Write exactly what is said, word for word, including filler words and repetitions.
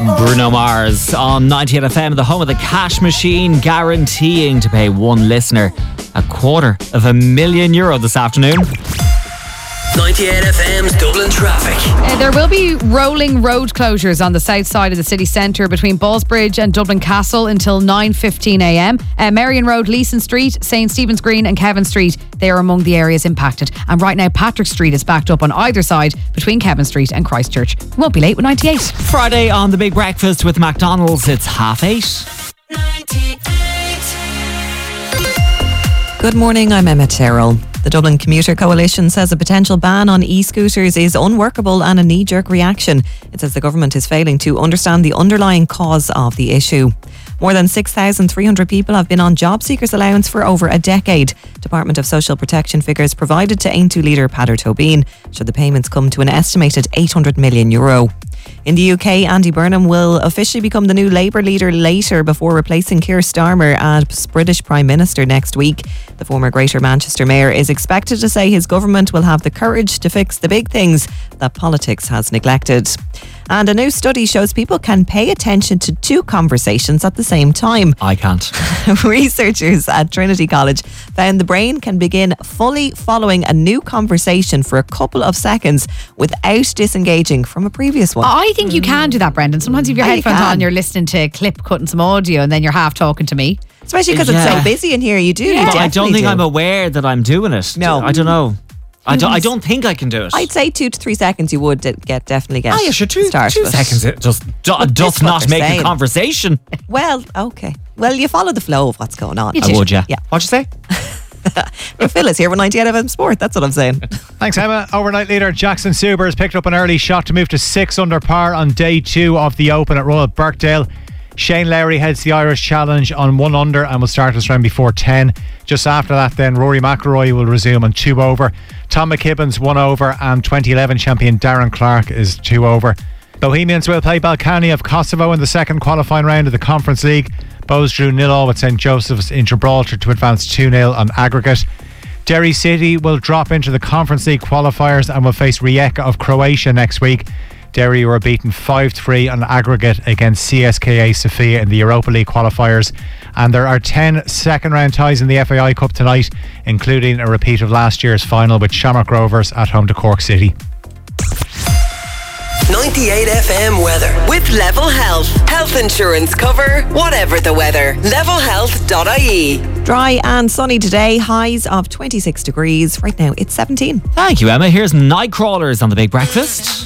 Bruno Mars on ninety-eight F M, the home of the cash machine, guaranteeing to pay one listener a quarter of a million euro this afternoon. ninety-eight F M's Dublin traffic. Uh, there will be rolling road closures on the south side of the city centre between Ballsbridge and Dublin Castle until nine fifteen a m. Uh, Marion Road, Leeson Street, Saint Stephen's Green and Kevin Street, they are among the areas impacted. And right now Patrick Street is backed up on either side between Kevin Street and Christchurch. We won't be late with ninety-eight. Friday on the Big Breakfast with McDonald's, it's half eight. ninety-eight. Good morning, I'm Emma Terrell. The Dublin Commuter Coalition says a potential ban on e-scooters is unworkable and a knee-jerk reaction. It says the government is failing to understand the underlying cause of the issue. More than six thousand three hundred people have been on job seekers allowance for over a decade. Department of Social Protection figures provided to Aontú leader Peadar Tóibín show the payments come to an estimated eight hundred million euro. In the U K, Andy Burnham will officially become the new Labour leader later before replacing Keir Starmer as British Prime Minister next week. The former Greater Manchester Mayor is expected to say his government will have the courage to fix the big things that politics has neglected. And a new study shows people can pay attention to two conversations at the same time. I can't. Researchers at Trinity College found the brain can begin fully following a new conversation for a couple of seconds without disengaging from a previous one. I think you can do that, Brendan. Sometimes if your Oh, you headphones can. on, you're listening to a clip cutting some audio and then you're half talking to me. Especially because Yeah. it's so busy in here. You do. You But I definitely don't think do. I'm aware that I'm doing it. No. I don't know. I don't, I don't think I can do it. I'd say two to three seconds you would de- get definitely get Ah, yeah, sure, two, start, two but- seconds. It just do, But does this is what not they're make saying. a conversation. Well, okay. Well, you follow the flow of what's going on. You I do. would, yeah. Yeah. What'd you say? Well, Phil is here with ninety-eight F M Sport. That's what I'm saying. Thanks, Emma. Overnight leader Jackson Suber has picked up an early shot to move to six under par on day two of the Open at Royal Birkdale. Shane Lowry heads the Irish Challenge on one under and will start this round before ten. Just after that, then Rory McIlroy will resume on two over. Tom McKibben's one over, and twenty eleven champion Darren Clark is two over. Bohemians will play Balkany of Kosovo in the second qualifying round of the Conference League. Bows drew nil all with St Joseph's in Gibraltar to advance two nil on aggregate. Derry City will drop into the Conference League qualifiers and will face Rijeka of Croatia next week. Derry were beaten five three on aggregate against C S K A Sofia in the Europa League qualifiers. And there are ten second round ties in the F A I Cup tonight, including a repeat of last year's final with Shamrock Rovers at home to Cork City. ninety-eight F M weather. With Level Health. Health insurance cover, whatever the weather. level health dot I E. Dry and sunny today. Highs of twenty-six degrees. Right now it's seventeen. Thank you, Emma. Here's Nightcrawlers on the Big Breakfast.